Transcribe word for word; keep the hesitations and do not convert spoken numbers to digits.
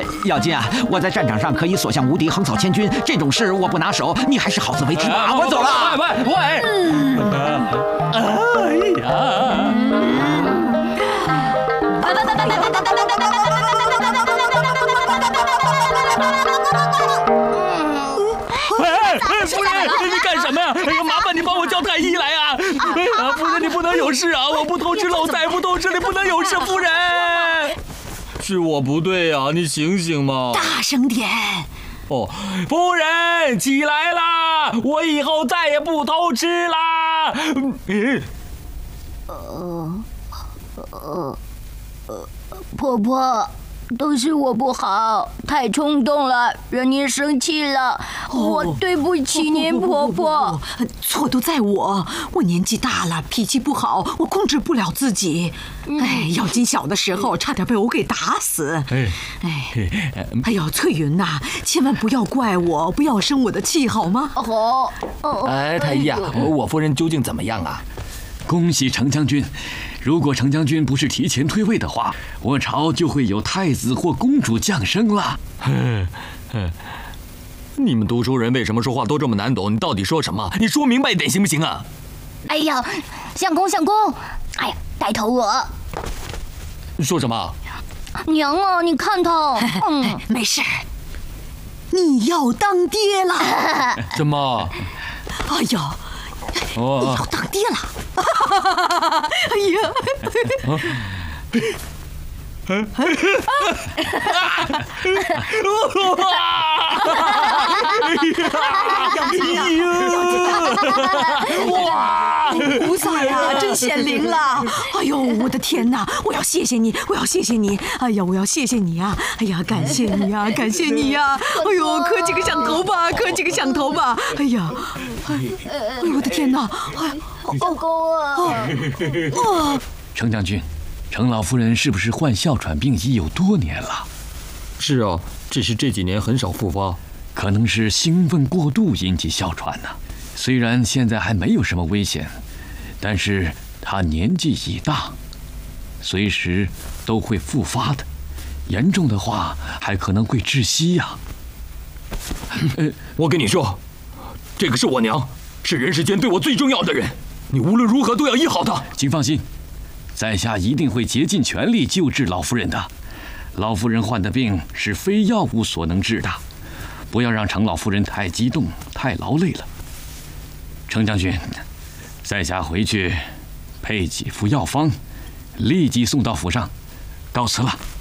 咬金啊，我在战场上可以所向无敌，横扫千军，这种事我不拿手，你还是好自为之吧。我走了。 喂喂喂！哎呀！哎，夫人，你干什么呀？哎呀，麻烦你帮我叫太医来啊！哎呀，夫人，你不能有事啊！我不偷吃漏菜，不偷吃，你不能有事，夫人。是我不对啊，你醒醒嘛！ 大声点！ 哦，夫人起来啦！我以后再也不偷吃啦。嗯， 呃呃呃，婆婆，都是我不好，太冲动了，惹您生气了。我对不起您，婆婆。 错都在我，我年纪大了，脾气不好，我控制不了自己。哎，咬金小的时候差点被我给打死。哎，哎，哎呦，翠云呐，千万不要怪我，不要生我的气，好吗？ 好。 哎，太医啊，我夫人究竟怎么样啊？ 恭喜程将军！如果程将军不是提前退位的话，我朝就会有太子或公主降生了。 哼哼，你们读书人为什么说话都这么难懂？你到底说什么？你说明白一点行不行啊？ 哎呀，相公相公，哎呀，带头我。 说什么？ 娘啊，你看他。 嗯，没事。你要当爹了。 什么？ 哎呦。哦，要当爹了！哎呀！哇！菩萨呀，真显灵了！哎呦，我的天哪！我要谢谢你，我要谢谢你！哎呀，我要谢谢你啊！哎呀，感谢你呀，感谢你呀！哎呦，磕几个响头吧，磕几个响头吧！哎呀，哎，哎呦，我的天哪！哎， 相公啊！ 哦，程将军，程老夫人是不是患哮喘病已有多年了？ 是啊，只是这几年很少复发， 可能是兴奋过度引起哮喘呢。虽然现在还没有什么危险，但是他年纪已大，随时都会复发的，严重的话还可能会窒息呀。 呃，我跟你说，这个是我娘，是人世间对我最重要的人，你无论如何都要医好她。 请放心，在下一定会竭尽全力救治老夫人的。老夫人患的病是非药物所能治的，不要让程老夫人太激动、太劳累了。程将军，在下回去配几副药方，立即送到府上。告辞了。